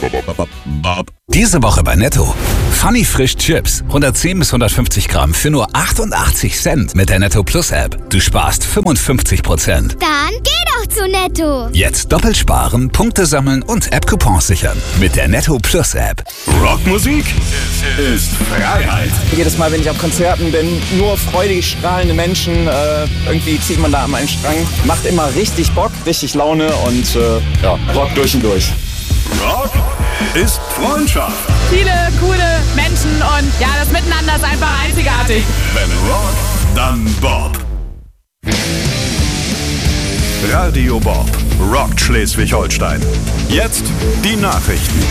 Diese Woche bei Netto. Funny Frisch Chips. 110 bis 150 Gramm für nur 88 Cent mit der Netto Plus App. Du sparst 55%. Dann geh doch zu Netto. Jetzt doppelt sparen, Punkte sammeln und App-Coupons sichern. Mit der Netto Plus App. Rockmusik ist Freiheit. Jedes Mal, wenn ich auf Konzerten bin, nur freudig strahlende Menschen. Irgendwie zieht man da an einen Strang. Macht immer richtig Bock, richtig Laune und Rock durch und durch. Rock ist Freundschaft. Viele coole Menschen und ja, das Miteinander ist einfach einzigartig. Wenn Rock, dann Bob. Radio Bob rockt Schleswig-Holstein. Jetzt die Nachrichten.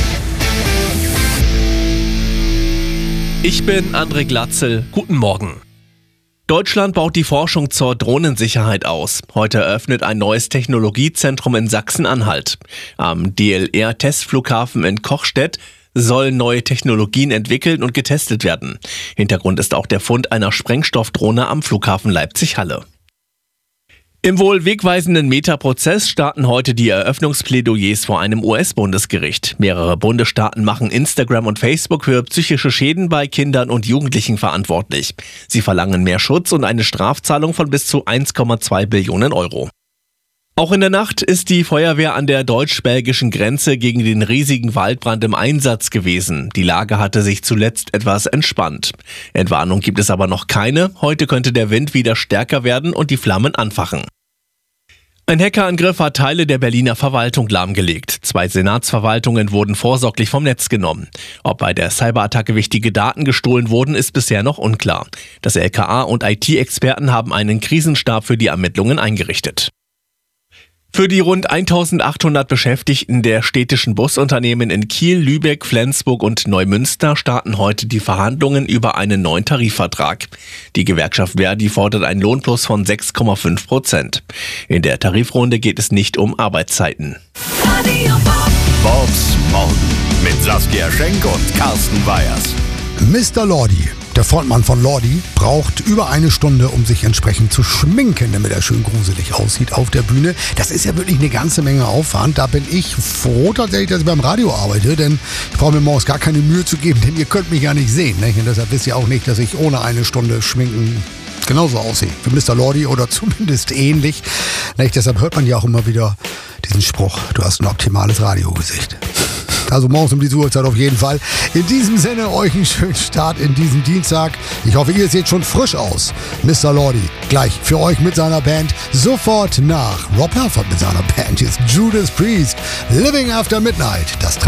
Ich bin André Glatzel. Guten Morgen. Deutschland baut die Forschung zur Drohnensicherheit aus. Heute eröffnet ein neues Technologiezentrum in Sachsen-Anhalt. Am DLR-Testflughafen in Kochstedt sollen neue Technologien entwickelt und getestet werden. Hintergrund ist auch der Fund einer Sprengstoffdrohne am Flughafen Leipzig-Halle. Im wohl wegweisenden Meta-Prozess starten heute die Eröffnungsplädoyers vor einem US-Bundesgericht. Mehrere Bundesstaaten machen Instagram und Facebook für psychische Schäden bei Kindern und Jugendlichen verantwortlich. Sie verlangen mehr Schutz und eine Strafzahlung von bis zu 1,2 Billionen Euro. Auch in der Nacht ist die Feuerwehr an der deutsch-belgischen Grenze gegen den riesigen Waldbrand im Einsatz gewesen. Die Lage hatte sich zuletzt etwas entspannt. Entwarnung gibt es aber noch keine. Heute könnte der Wind wieder stärker werden und die Flammen anfachen. Ein Hackerangriff hat Teile der Berliner Verwaltung lahmgelegt. 2 Senatsverwaltungen wurden vorsorglich vom Netz genommen. Ob bei der Cyberattacke wichtige Daten gestohlen wurden, ist bisher noch unklar. Das LKA und IT-Experten haben einen Krisenstab für die Ermittlungen eingerichtet. Für die rund 1800 Beschäftigten der städtischen Busunternehmen in Kiel, Lübeck, Flensburg und Neumünster starten heute die Verhandlungen über einen neuen Tarifvertrag. Die Gewerkschaft Verdi fordert einen Lohnplus von 6,5%. In der Tarifrunde geht es nicht um Arbeitszeiten. Bobs Morgen mit Saskia Schenk und Carsten Weyers. Mr. Lordi, der Frontmann von Lordi, braucht über eine Stunde, um sich entsprechend zu schminken, damit er schön gruselig aussieht auf der Bühne. Das ist ja wirklich eine ganze Menge Aufwand. Da bin ich froh tatsächlich, dass ich beim Radio arbeite, denn ich brauche mir morgens gar keine Mühe zu geben, denn ihr könnt mich ja nicht sehen. Nicht? Und deshalb wisst ihr auch nicht, dass ich ohne eine Stunde Schminken genauso aussehe wie Mr. Lordi oder zumindest ähnlich. Nicht? Deshalb hört man ja auch immer wieder diesen Spruch, du hast ein optimales Radiogesicht. Also morgens um diese Uhrzeit auf jeden Fall. In diesem Sinne, euch einen schönen Start in diesen Dienstag. Ich hoffe, ihr seht schon frisch aus. Mr. Lordi, gleich für euch mit seiner Band. Sofort nach Rob Halford mit seiner Band. Jetzt Judas Priest, Living After Midnight. Das